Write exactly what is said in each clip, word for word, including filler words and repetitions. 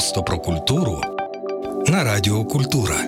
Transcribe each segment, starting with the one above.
Просто про культуру на Радіо Культура.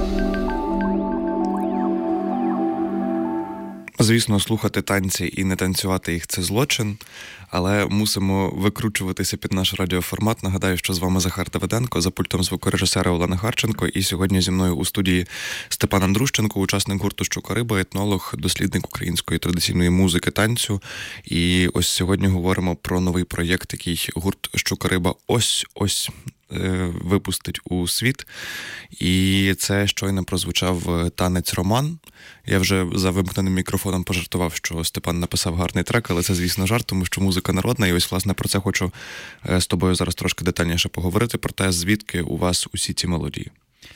Звісно, слухати танці і не танцювати їх – це злочин, але мусимо викручуватися під наш радіоформат. Нагадаю, що з вами Захар Давиденко, за пультом звукорежисера Олена Харченко, і сьогодні зі мною у студії Степан Андрущенко, учасник гурту «Щука Риба», етнолог, дослідник української традиційної музики, танцю. І ось сьогодні говоримо про новий проєкт, який гурт «Щука Риба» ось-ось випустить у світ. І це щойно прозвучав танець «Роман». Я вже за вимкненим мікрофоном пожартував, що Степан написав гарний трек, але це, звісно, жарт, тому що музика народна. І ось, власне, про це хочу з тобою зараз трошки детальніше поговорити, про те, звідки у вас усі ці мелодії.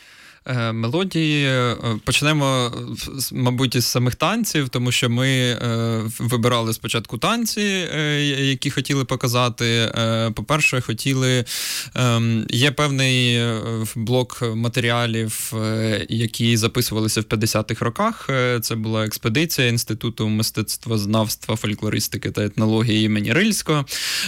Мелодії почнемо, мабуть, із самих танців, тому що ми вибирали спочатку танці, які хотіли показати. По-перше, хотіли... Є певний блок матеріалів, які записувалися в п'ятдесятих роках. Це була експедиція Інституту мистецтвознавства, фольклористики та етнології імені Рильського.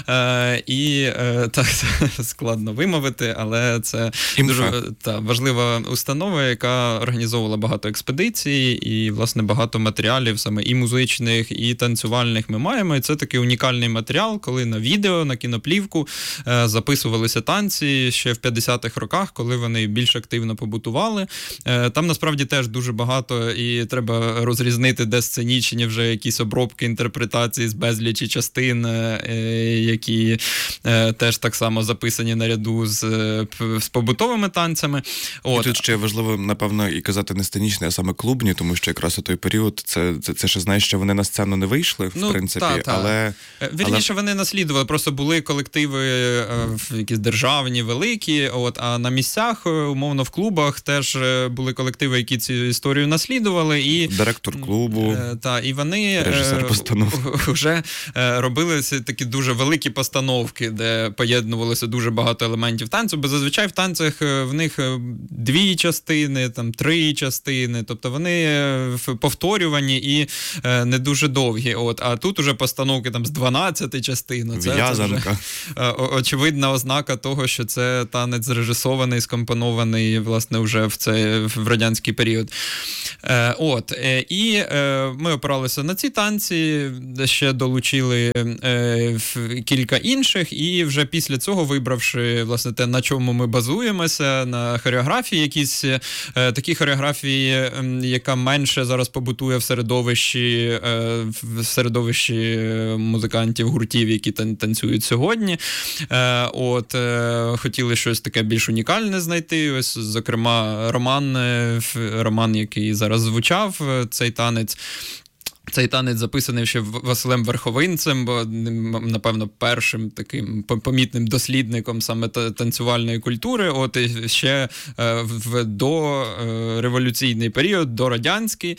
І так, складно вимовити, але це Імфа. Дуже та, важлива установа, яка організовувала багато експедицій і, власне, багато матеріалів саме і музичних, і танцювальних ми маємо. І це такий унікальний матеріал, коли на відео, на кіноплівку е, записувалися танці ще в п'ятдесятих роках, коли вони більш активно побутували. Е, там, насправді, теж дуже багато, і треба розрізнити, де сценічні вже якісь обробки, інтерпретації з безлічі частин, е, які е, теж так само записані наряду з, з побутовими танцями. От. І тут ще важливо, напевно, і казати не сценічне, а саме клубні, тому що якраз у той період, це, це, це ще, знаєш, що вони на сцену не вийшли, в ну, принципі, та, та. але... Вірніше, але... вони наслідували, просто були колективи е, якісь державні, великі, от, а на місцях, умовно, в клубах теж були колективи, які цю історію наслідували. І, Директор клубу, е, та, і вони режисер постановки. вже е, робили такі дуже великі постановки, де поєднувалося дуже багато елементів танцю, бо зазвичай в танцях в них дві частини, там три частини, тобто вони повторювані і е, не дуже довгі. От, а тут уже постановки там з дванадцяти частин. Це, це вже е, очевидна ознака того, що це танець зрежисований, скомпонований, власне, вже в цей в радянський період. Е, от, е, і е, ми опиралися на ці танці, ще долучили е, кілька інших, і вже після цього, вибравши, власне, те, на чому ми базуємося, на хореографії, якісь е, такі хореографії, е, яка менше зараз побутує в середовищі, е, в середовищі музикантів, гуртів, які тан- танцюють сьогодні. Е, от, е, хотіли щось таке більш унікальне знайти. Ось, зокрема, роман, е, роман, який зараз звучав, цей танець. Цей танець записаний ще Василем Верховинцем, бо, напевно, першим таким помітним дослідником саме танцювальної культури. От і ще в дореволюційний період, дорадянський,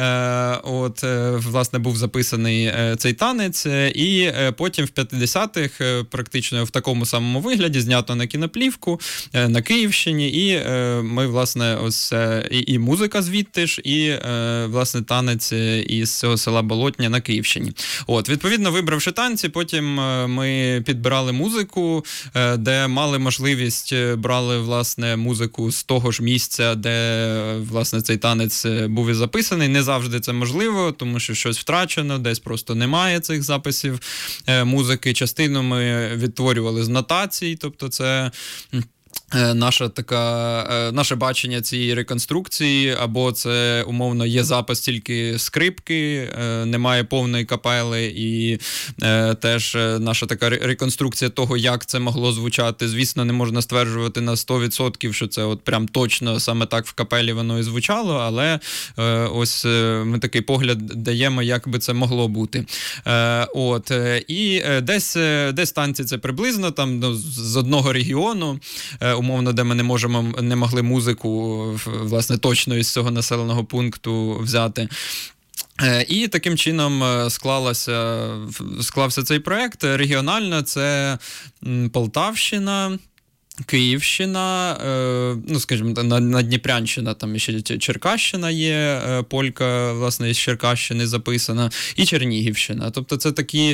от, власне, був записаний цей танець. І потім в п'ятдесятих практично в такому самому вигляді знято на кіноплівку на Київщині. І ми, власне, ось і, і музика звідти ж, і, власне, танець із села Болотня на Київщині. От, відповідно, вибравши танці, потім ми підбирали музику, де мали можливість, брали, власне, музику з того ж місця, де, власне, цей танець був і записаний. Не завжди це можливо, тому що щось втрачено, десь просто немає цих записів музики. Частину ми відтворювали з нотацій, тобто це... Наша така, наше бачення цієї реконструкції, або це, умовно, є запис тільки скрипки, немає повної капели, і е, теж наша така реконструкція того, як це могло звучати. Звісно, не можна стверджувати на сто відсотків, що це от прям точно саме так в капелі воно і звучало, але е, ось ми такий погляд даємо, як би це могло бути. Е, от, і десь, десь танці це приблизно, там, ну, з одного регіону, умовно, де ми не можемо, не могли музику, власне, точно із цього населеного пункту взяти. І таким чином склалося, склався цей проєкт. Регіонально це Полтавщина, Київщина, ну, скажімо, Надніпрянщина, там ще Черкащина є, полька, власне, із Черкащини записана, і Чернігівщина. Тобто це такі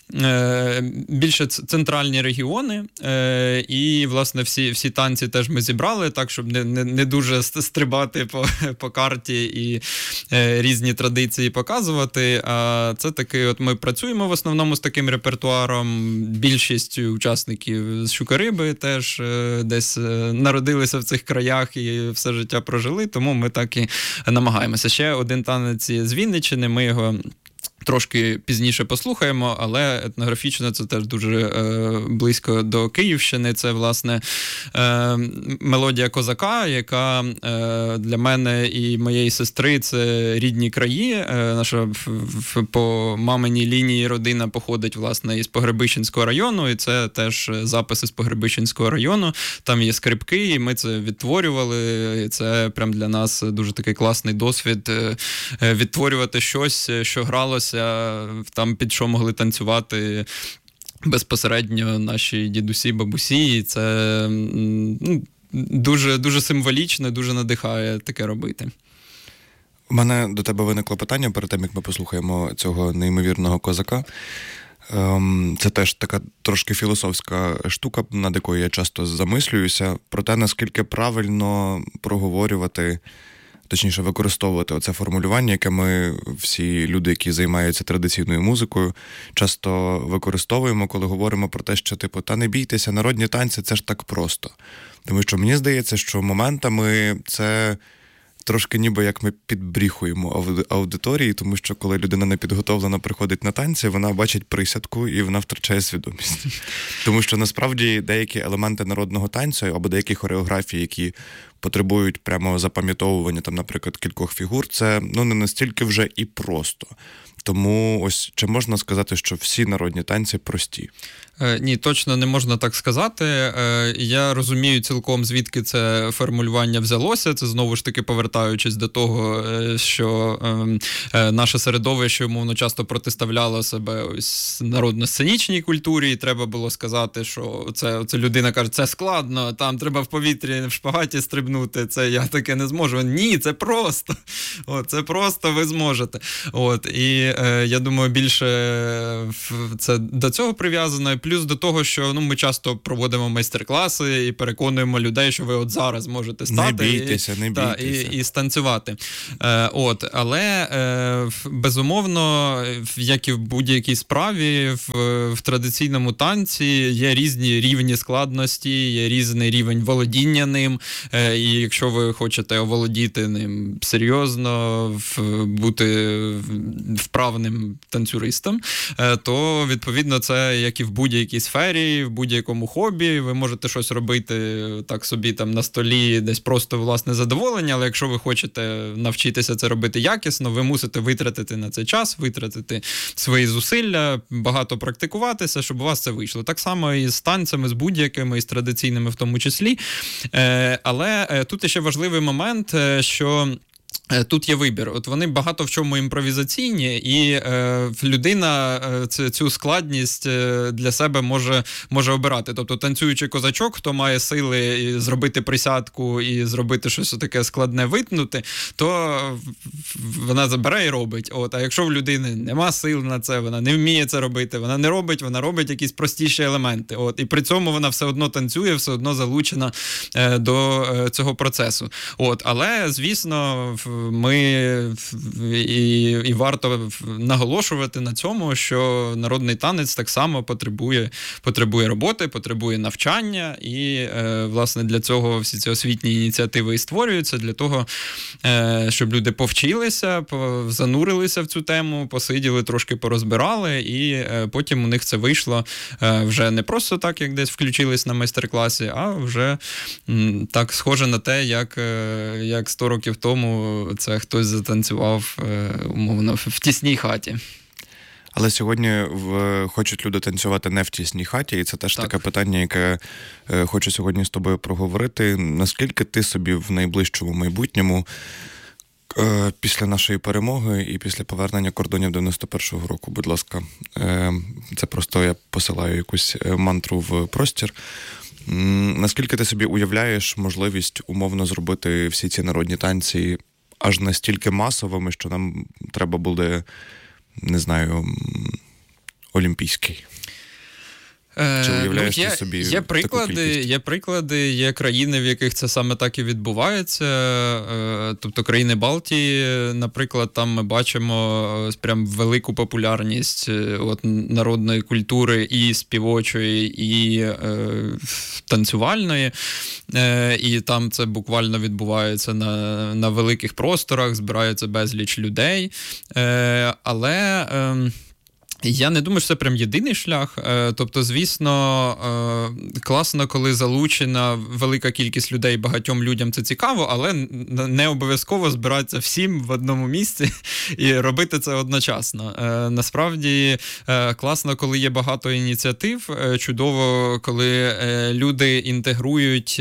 більше центральні регіони, і, власне, всі, всі танці теж ми зібрали, так, щоб не, не, не дуже стрибати по, по карті і різні традиції показувати. А це таки, от ми працюємо в основному з таким репертуаром, більшість учасників з Щукариби теж десь народилися в цих краях і все життя прожили, тому ми так і намагаємося. Ще один танець з Вінниччини, ми його трошки пізніше послухаємо, але етнографічно це теж дуже е, близько до Київщини. Це, власне, е, мелодія козака, яка е, для мене і моєї сестри це рідні краї. Е, наша в, в, по маминій лінії родина походить, власне, із Погребищенського району, і це теж записи з Погребищенського району. Там є скрипки, і ми це відтворювали. І це прям для нас дуже такий класний досвід е, відтворювати щось, що гралося там, під що могли танцювати безпосередньо наші дідусі, бабусі. І це ну, дуже, дуже символічно, дуже надихає таке робити. У мене до тебе виникло питання перед тим, як ми послухаємо цього неймовірного козака. Це теж така трошки філософська штука, над якою я часто замислююся, про те, наскільки правильно проговорювати, точніше, використовувати оце формулювання, яке ми, всі люди, які займаються традиційною музикою, часто використовуємо, коли говоримо про те, що, типу, та не бійтеся, народні танці – це ж так просто. Тому що мені здається, що моментами це трошки ніби як ми підбріхуємо аудиторії, тому що коли людина не підготовлена приходить на танці, вона бачить присядку і вона втрачає свідомість. Тому що насправді деякі елементи народного танцю або деякі хореографії, які потребують прямо запам'ятовування, там, наприклад, кількох фігур, це ну, не настільки вже і просто. Тому ось чи можна сказати, що всі народні танці прості? Е, ні, точно не можна так сказати. Е, я розумію цілком, звідки це формулювання взялося. Це, знову ж таки, повертаючись до того, що е, наше середовище, умовно, часто протиставляло себе ось народно-сценічній культурі, і треба було сказати, що це, це людина каже, це складно, там треба в повітрі, в шпагаті стрибнути, це я таке не зможу. Ні, це просто. О, це просто ви зможете. От, і е, я думаю, більше це до цього прив'язано. Плюс до того, що ну, ми часто проводимо майстер-класи і переконуємо людей, що ви от зараз можете стати. Не бійтеся, і, не бійтеся. Та, і, і станцювати. Е, от, але, е, безумовно, як і в будь-якій справі, в, в традиційному танці є різні рівні складності, є різний рівень володіння ним. Е, і якщо ви хочете оволодіти ним серйозно, в, бути вправним танцюристом, е, то, відповідно, це як і в будь-якій сфері, в будь-якому хобі. Ви можете щось робити так собі там на столі, десь просто власне задоволення, але якщо ви хочете навчитися це робити якісно, ви мусите витратити на це час, витратити свої зусилля, багато практикуватися, щоб у вас це вийшло. Так само і з танцями, з будь-якими, і з традиційними в тому числі. Але тут ще важливий момент, що тут є вибір. От вони багато в чому імпровізаційні, і е, людина е, цю складність для себе може, може обирати. Тобто танцюючий козачок, хто має сили зробити присядку і зробити щось таке складне, витнути, то вона забере і робить. От, а якщо в людини нема сил на це, вона не вміє це робити, вона не робить, вона робить якісь простіші елементи. От, і при цьому вона все одно танцює, все одно залучена е, до е, цього процесу. От, але, звісно, ми і, і варто наголошувати на цьому, що народний танець так само потребує, потребує роботи, потребує навчання, і, е, власне, для цього всі ці освітні ініціативи і створюються, для того, е, щоб люди повчилися, занурилися в цю тему, посиділи, трошки порозбирали, і е, потім у них це вийшло е, вже не просто так, як десь включились на майстер-класі, а вже м, так схоже на те, як, е, як сто років тому це хтось затанцював, умовно, в тісній хаті. Але сьогодні в... хочуть люди танцювати не в тісній хаті, і це теж так. Таке питання, яке е, хочу сьогодні з тобою проговорити. Наскільки ти собі в найближчому майбутньому, е, після нашої перемоги і після повернення кордонів дев'яносто першого року, будь ласка, е, це просто я посилаю якусь мантру в простір, Наскільки ти собі уявляєш можливість умовно зробити всі ці народні танці аж настільки масовими, що нам треба буде, не знаю, олімпійський? Чи уявляєш ну, є, ти собі є приклади, таку кількість? Є приклади, є країни, в яких це саме так і відбувається. Тобто країни Балтії, наприклад, там ми бачимо прям велику популярність от, народної культури і співочої, і е, танцювальної. Е, і там це буквально відбувається на, на великих просторах, збирається безліч людей. Е, але... Е, Я не думаю, що це прям єдиний шлях. Тобто, звісно, класно, коли залучена велика кількість людей, багатьом людям це цікаво, але не обов'язково збиратися всім в одному місці і робити це одночасно. Насправді, класно, коли є багато ініціатив, чудово, коли люди інтегрують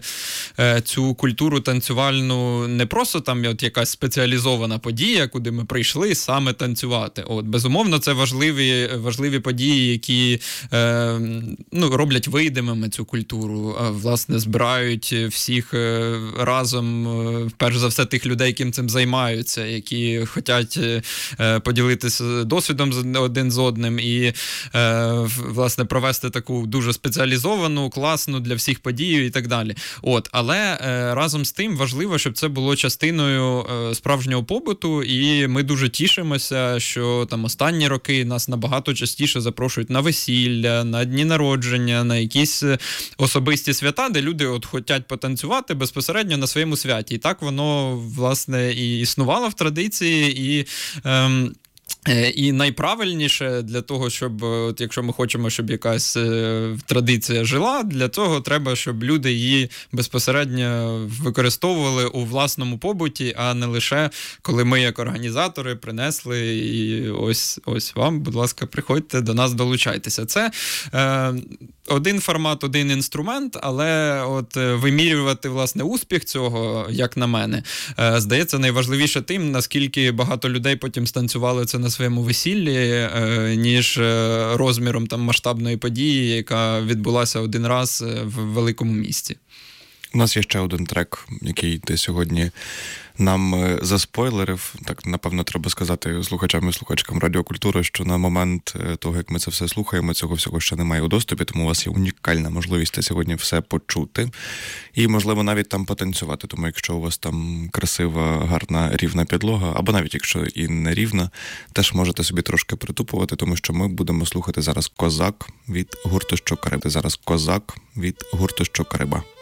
цю культуру танцювальну не просто там от якась спеціалізована подія, куди ми прийшли саме танцювати. От, безумовно, це важливо. Важливі події, які е, ну, роблять видимими цю культуру, а, власне, збирають всіх е, разом, е, перш за все, тих людей, яким цим займаються, які хочуть е, поділитися досвідом один з одним і, е, власне, провести таку дуже спеціалізовану, класну для всіх подію і так далі. От, але е, разом з тим важливо, щоб це було частиною е, справжнього побуту, і ми дуже тішимося, що там останні роки нас набагато частіше запрошують на весілля, на дні народження, на якісь особисті свята, де люди от хочуть потанцювати безпосередньо на своєму святі. І так воно, власне, і існувало в традиції, і... Ем, І найправильніше для того, щоб, от якщо ми хочемо, щоб якась е, традиція жила, для цього треба, щоб люди її безпосередньо використовували у власному побуті, а не лише коли ми, як організатори, принесли і ось, ось вам, будь ласка, приходьте до нас, долучайтеся. Це е, один формат, один інструмент, але от вимірювати, власне, успіх цього, як на мене, е, здається, найважливіше тим, наскільки багато людей потім станцювали це на своєму весіллі, ніж розміром там масштабної події, яка відбулася один раз в великому місті. У нас є ще один трек, який ти сьогодні нам заспойлерив. Так, напевно, треба сказати слухачам і слухачкам Радіокультури, що на момент того, як ми це все слухаємо, цього всього ще немає у доступі, тому у вас є унікальна можливість сьогодні все почути. І, можливо, навіть там потанцювати. Тому якщо у вас там красива, гарна, рівна підлога, або навіть якщо і не рівна, теж можете собі трошки притупувати, тому що ми будемо слухати зараз «Козак» від гурту «Що Кариби». Зараз «Козак» від гурту «Що Кариба».